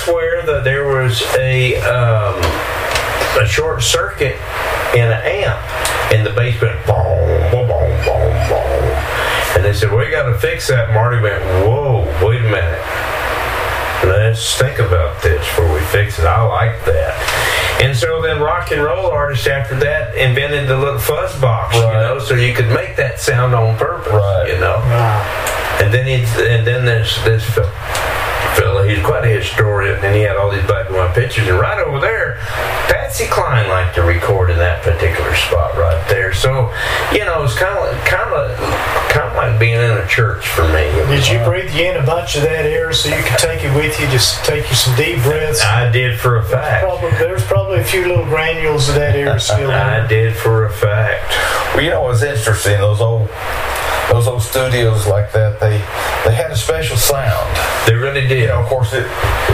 swear that there was a short circuit in an amp in the basement. Boom, boom, boom, boom, boom. And they said, we got to fix that. Marty went, whoa, wait a minute. Let's think about this before we fix it. I like that. And so then rock and roll artists after that invented the little fuzz box, so you could make that sound on purpose, And then there's this fella, he's quite a historian, and he had all these black and white pictures, and right over there, Patsy Cline liked to record in that particular spot right there. So, it's kind of like being in a church for me. Did you breathe in a bunch of that air so you could take it with you? Just take you some deep breaths. I did for a fact. There's probably a few little granules of that air still there. I did for a fact. Well, it's interesting. Those old studios like that, they had a special sound. They really did. Of course, it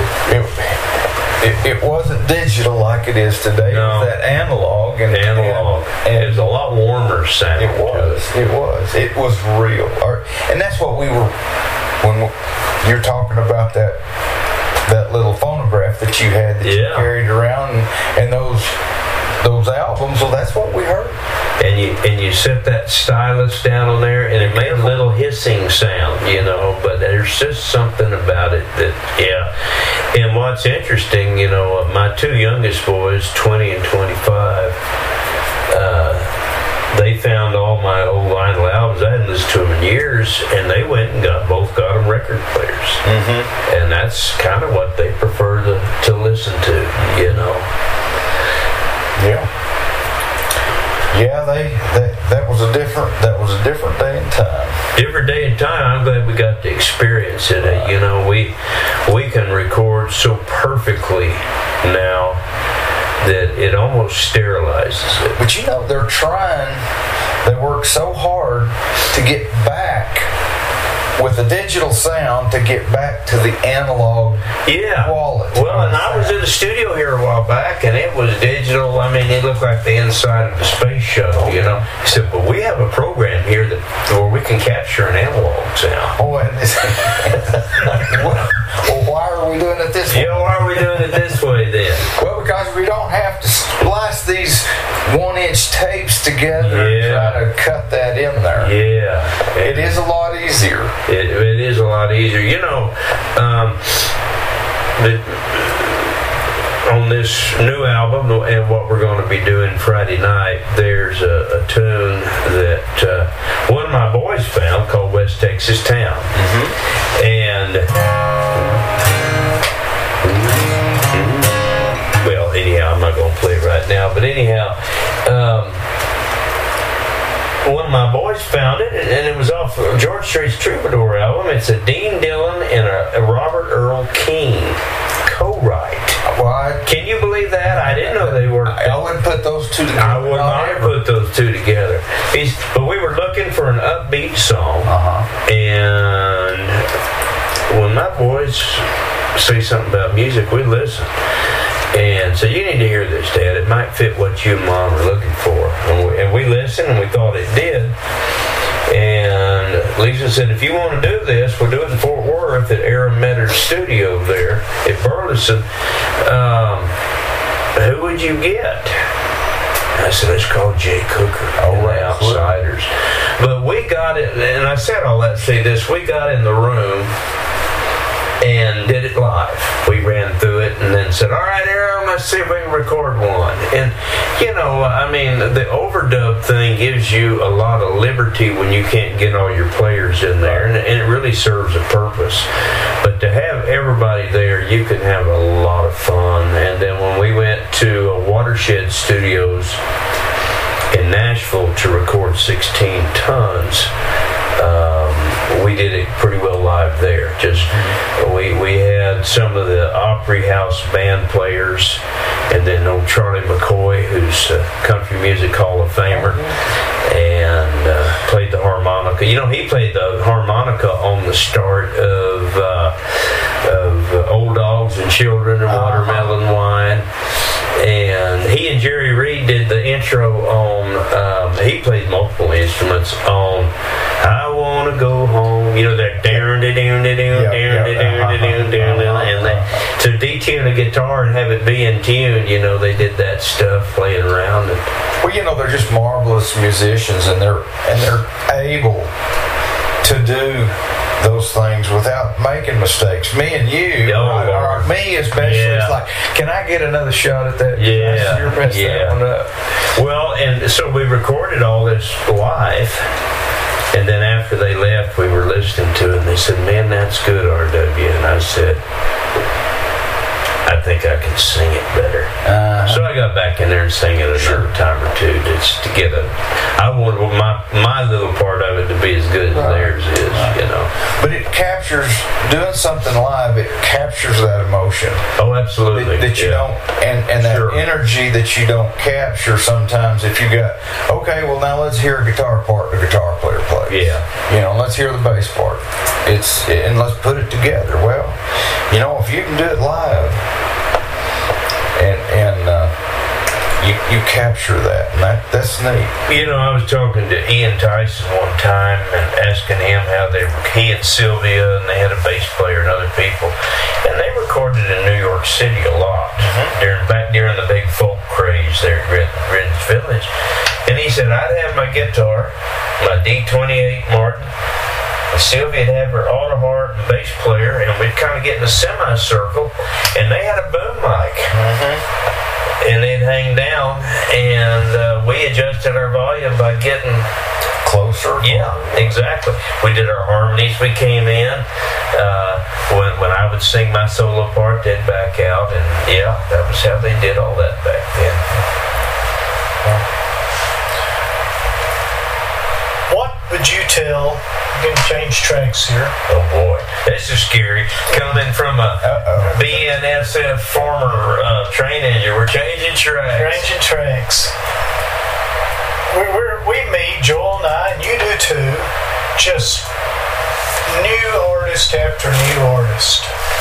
wasn't digital like it is today. No. It was that analog. And it was a lot warmer sound. It was real. And that's what we were, when you're talking about that little phonograph that you had that you carried around, and those albums, well, that's what we heard. And you set that stylus down on there, and it made a little hissing sound, but there's just something about it that, And what's interesting, my two youngest boys, 20 and 25, they found all my old vinyl albums. I hadn't listened to them in years, and they went and both got them record players. Mm-hmm. And that's kind of what they prefer to listen to, Yeah. Yeah, that was a different day and time. Different day and time. I'm glad we got to experience it. We can record so perfectly now that it almost sterilizes it. But they work so hard to get back with the digital sound to get back to the analog quality. Well, and I was in the studio here a while back, and it was digital. I mean, it looked like the inside of the space shuttle, He said, but we have a program here where we can capture an analog sound. Oh, and well, why are we doing it this way? Yeah, why are we doing it this way then? Well, because we don't have to splice these 1-inch tapes together and try to cut that in there. Yeah. It is a lot easier. It is a lot easier. On this new album and what we're going to be doing Friday night, there's a tune that one of my boys found called West Texas Town. Mm-hmm. And well, anyhow, I'm not going to play it right now, but anyhow, one of my boys found it, and it was off George Strait's Troubadour album. It's a Dean Dillon and a Robert Earl Keen co-write. Can you believe that? I didn't know they were. I wouldn't put those two together. I would not have put those two together. But we were looking for an upbeat song, and when my boys say something about music, we listen. And so you need to hear this, Dad. It might fit what you and Mom are looking for. And we listened, and we thought it did. And Lisa said, if you want to do this, we'll do it in Fort Worth at Aaron Medder's studio there at Burleson. Who would you get? I said, let's call Jay Cooker, the Outsiders. But we got it, and I said all that to say this, we got in the room and did it live. We ran through it and then said, all right, Aaron, let's see if we can record one. And, the overdub thing gives you a lot of liberty when you can't get all your players in there, and it really serves a purpose. But to have everybody there, you can have a lot of fun. And then when we went to Watershed Studios in Nashville to record 16 Tons, we did it pretty well live there. We had some of the Opry House band players, and then old Charlie McCoy, who's a Country Music Hall of Famer, and played the harmonica. He played the harmonica on the start of Old Dogs and Children and Watermelon Wine. And he and Jerry Reed did the intro on, he played multiple instruments on I Want to Go Home. That down, and to detune a guitar and have it be in tune, they did that stuff playing around. And, well, they're just marvelous musicians, and they're able to do those things without making mistakes. Me and you, or me especially, it's like, can I get another shot at that? Yeah, you're messed that one up. Well, and so we recorded all this live, and then after they left, we were listening to it, and they said, "Man, that's good, R.W." And I said, "I think I can sing it better." So I got back in there and sang it another time or two, just to get I wanted my little part of it to be as good as theirs is, But it captures, doing something live, it captures that emotion. Oh, absolutely. That you don't, and that energy that you don't capture sometimes if you got, okay, well now let's hear a guitar part the guitar player plays. Yeah. Let's hear the bass part. And let's put it together. Well, if you can do it live, and you capture that, and that's neat. I was talking to Ian Tyson one time and asking him how he and Sylvia, and they had a bass player and other people, and they recorded in New York City a lot during the big folk craze there at Greenwich Village. And he said, I'd have my guitar, my D28 Martin, and Sylvia'd have her auto harp and bass player, and we'd kind of get in a semicircle, and they had a boom mic. And they'd hang down, and we adjusted our volume by getting closer. Yeah, exactly. We did our harmonies. We came in. When I would sing my solo part, they'd back out, and that was how they did all that back then. What would you tell? I'm going to change tracks here. Oh boy, this is scary. Coming from a BNSF former train engineer, we're changing tracks. Changing tracks. We meet, Joel and I, and you do too, just new artist after new artist.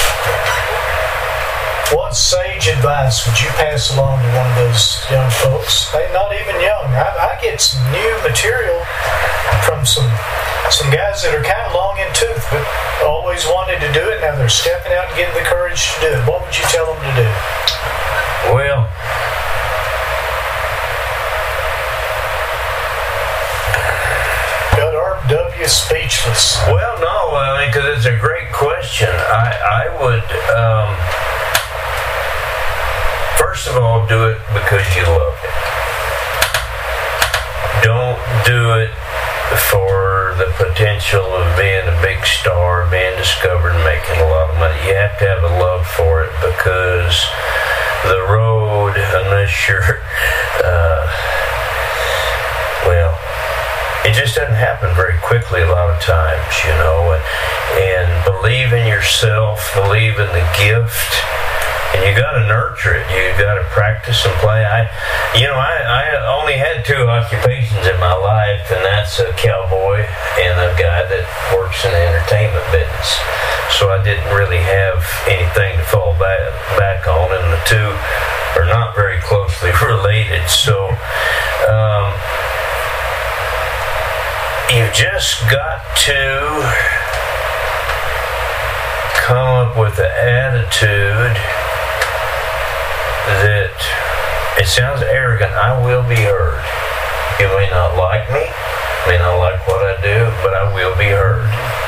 What sage advice would you pass along to one of those young folks? Not even young. I get some new material from some guys that are kind of long in tooth, but always wanted to do it. Now they're stepping out and getting the courage to do it. What would you tell them to do? Well, got R.W. speechless. Well, no, because it's a great question. I would, first of all, do it because you love it. Don't do it for the potential of being a big star, being discovered, and making a lot of money. You have to have a love for it, because the road, unless you're, it just doesn't happen very quickly a lot of times, and believe in yourself, believe in the gift. And you got to nurture it. You got to practice and play. I only had 2 occupations in my life, and that's a cowboy and a guy that works in the entertainment business. So I didn't really have anything to fall back on, and the 2 are not very closely related. So you just got to come up with the attitude that it sounds arrogant. I will be heard. You may not like me, may not like what I do, but I will be heard.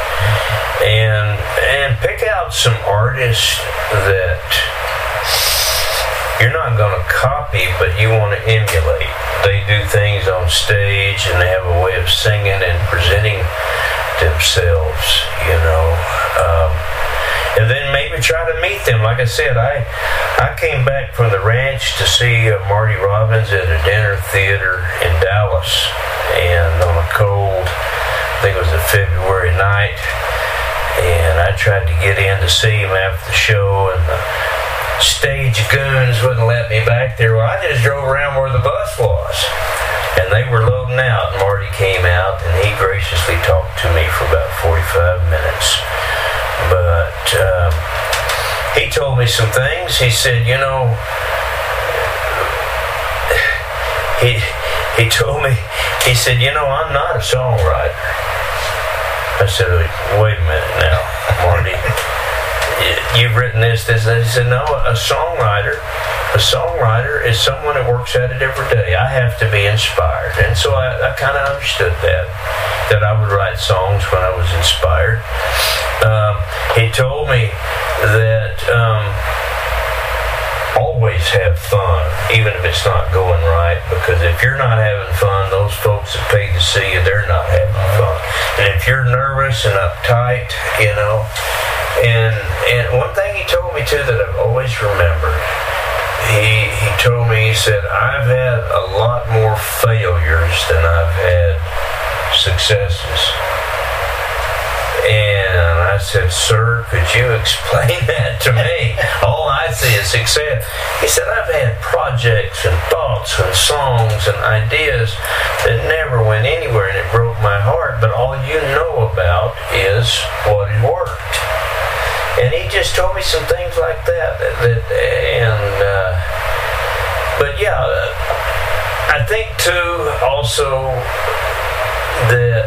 And pick out some artists that you're not going to copy, but you want to emulate. They do things on stage, and they have a way of singing and presenting themselves, and then maybe try to meet them. Like I said, I came back from the ranch to see Marty Robbins at a dinner theater in Dallas, and on a cold, I think it was a February night, and I tried to get in to see him after the show, and the stage goons wouldn't let me back there. Well, I just drove around where the bus was, and they were loading out, and Marty came out, and he graciously talked to me for about 45 minutes. But he told me some things. He said, he told me, he said, I'm not a songwriter. I said, wait a minute now, Marty. you've written this. He said, no, a songwriter is someone that works at it every day. I have to be inspired. And so I kind of understood that I would write songs when I was inspired. He told me that always have fun, even if it's not going right, because if you're not having fun, those folks that paid to see you, they're not having fun. And if you're nervous and uptight, and one thing he told me too that I've always remembered, he told me, he said, I've had a lot more failures than I've had successes. And I said, sir, could you explain that to me? All I see is success. He said, I've had projects and thoughts and songs and ideas that never went anywhere, and it broke my heart, but all you know about is what had worked. And he just told me some things like that. But yeah, I think too also that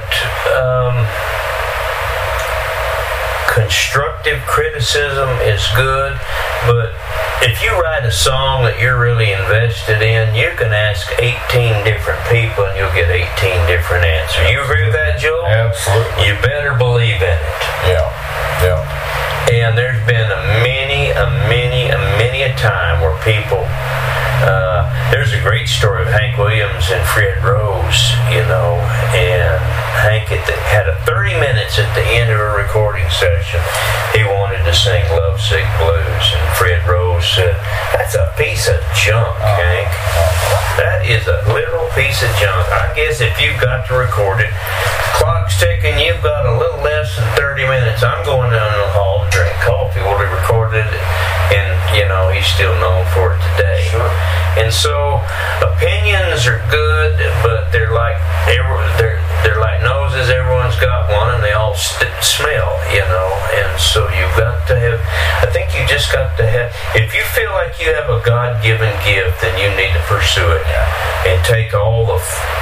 constructive criticism is good, but if you write a song that you're really invested in, you can ask 18 different people and you'll get 18 different answers. You agree with that, Joel? Absolutely. You better believe in it. Yeah. And there's been many a time where people, there's a great story of Hank Williams and Fred Rose, and Hank had a 30 minutes at the end of a recording session. He wanted to sing Lovesick Blues, and Fred Rose said, that's a piece of junk, Hank. That is a literal piece of junk. I guess if you've got to record it, clock's ticking, you've got a little less than 30 minutes. I'm going down the hall to drink coffee. Well, he recorded it, and, he's still known for it today. Sure. And so opinions are good, but they're like noses. Everyone's got one, and they all smell, And so you've got to have. I think you just got to have. If you feel like you have a God-given gift, then you need to pursue it and take all the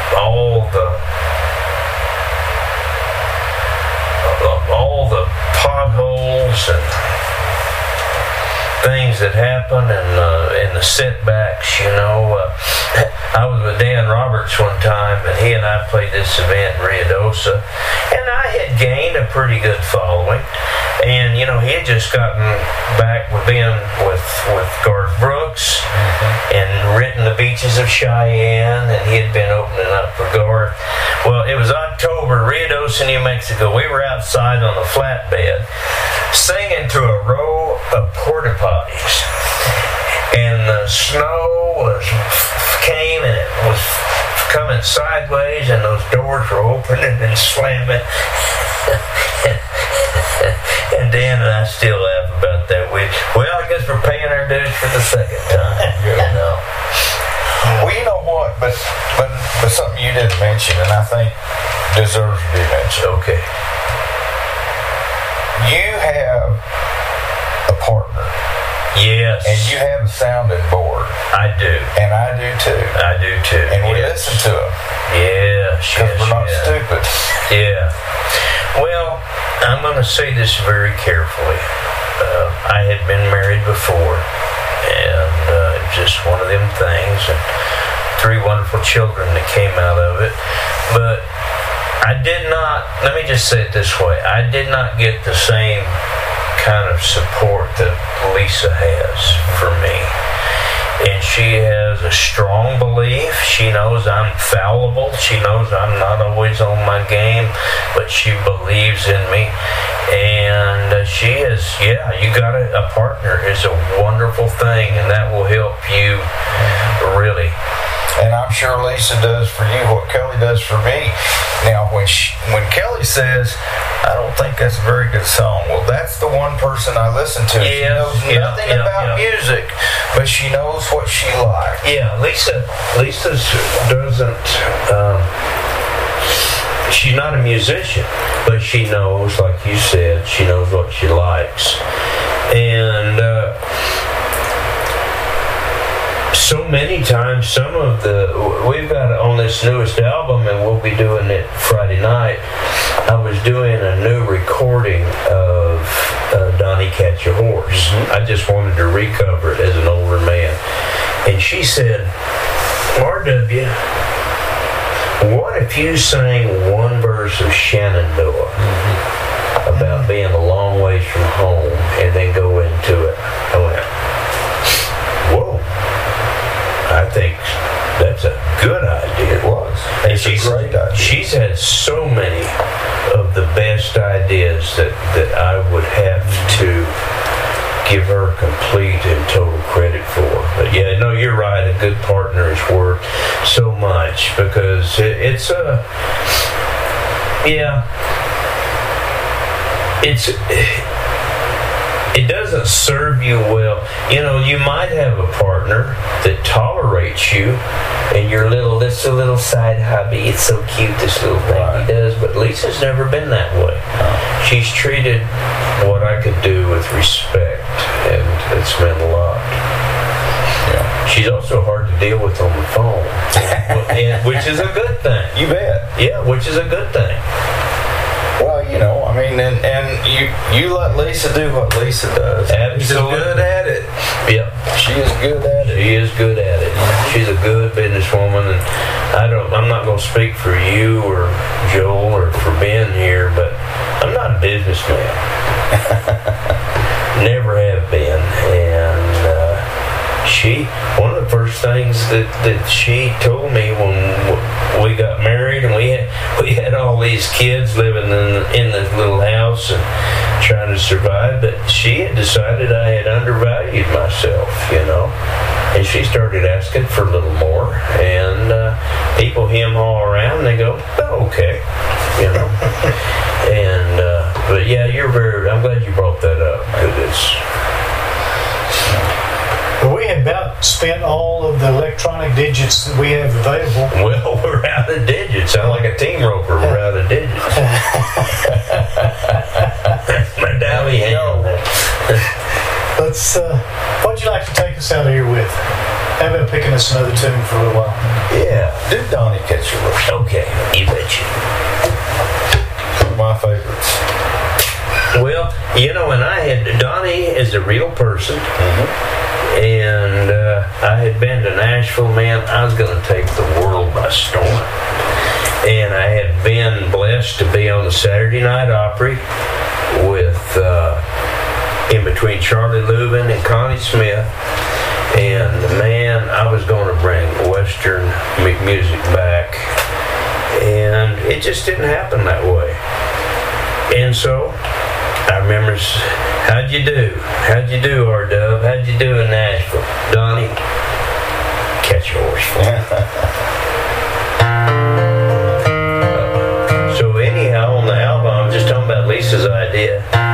potholes and things that happen and the setbacks, I was with Dan Roberts one time, and he and I played this event in Ruidoso, and I had gained a pretty good following, and he had just gotten back with being with Garth Brooks and written The Beaches of Cheyenne, and he had been opening up for Garth. Well, it was October, Ruidoso, New Mexico. We were outside on the flatbed singing to a row of porta potties, and the snow came and it was coming sideways, and those doors were opening and slamming. And Dan and I still laugh about that. Well, I guess we're paying our dues for the second time. Well, you know what? But something you didn't mention, and I think deserves to be mentioned. Okay. You have a partner. Yes. And you have a sounding board. I do. And I do too. And we listen to them. Yes. Because we're not stupid. Yeah. Well, I'm going to say this very carefully. I had been married before, and it was just one of them things, and 3 wonderful children that came out of it. But I did not, let me just say it this way, I did not get the same kind of support that Lisa has for me. And she has a strong belief. She knows I'm fallible. She knows I'm not always on my game, but she believes in me. And she is, you got a partner is a wonderful thing, and that will help you really. And I'm sure Lisa does for you what Kelly does for me. Now, when Kelly says, I don't think that's a very good song, well, that's the one person I listen to. She knows nothing about music, but she knows what she likes. Yeah, Lisa doesn't, she's not a musician, but she knows, like you said, she knows what she likes. And so many times, we've got on this newest album, and we'll be doing it Friday night. I was doing a new recording of Donnie Catch a Horse. I just wanted to recover it as an older man. And she said, R.W., what if you sang one verse of Shenandoah about being a long ways from home and then go into it? I went, whoa, I think that's a good idea. It was. It's a great idea. She's had so many of the best ideas that I would have to give her complete and total credit for. But yeah, no, you're right. A good partner is worth so much because it doesn't serve you well. You know, you might have a partner that tolerates you and this little side hobby. It's so cute, this little thing he does. But Lisa's never been that way. She's treated what I could do with respect, and it's meant a lot. Yeah. She's also hard to deal with on the phone, which is a good thing. You bet. Yeah, which is a good thing. Well, you know, I mean, and you let Lisa do what Lisa does. Absolutely. She's good at it. Yep. She is good at it. She is good at it. She's a good businesswoman, and I'm not going to speak for you or Joel or for Ben here, but I'm not a businessman. Never have been. And one of the first things that she told me when we got married and we had all these kids living in this little house and trying to survive, but she had decided I had undervalued myself, you know, and she started asking for a little more, and people hem-haw around and they go, oh, okay, you know. And but yeah, I'm glad you brought that up, because we had about spent all of the electronic digits that we have available. Well, we're out of digits. Sound like a team roper. We're out of digits. My dally hand. What'd you like to take us out of here with? How about picking us another tune for a little while? Yeah. Do Donnie Catch a Horse. Okay, you betcha. One of my favorites. Well, you know, and Donnie is a real person. And I had been to Nashville, man. I was going to take the world by storm. And I had been blessed to be on the Saturday Night Opry with, in between Charlie Louvin and Connie Smith. And man, I was going to bring Western music back. And it just didn't happen that way. And so I remember, how'd you do, R-Dub? How'd you do in Nashville? Donnie, catch a horse for me. So anyhow, on the album, I'm just talking about Lisa's idea.